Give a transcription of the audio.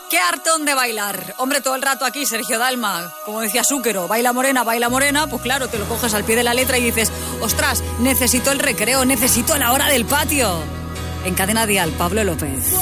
Qué hartón de bailar. Hombre, todo el rato aquí, Sergio Dalma, como decía Zúquero, baila morena, pues claro, te lo coges al pie de la letra y dices, ostras, necesito el recreo, necesito la hora del patio. En Cadena Dial, Pablo López.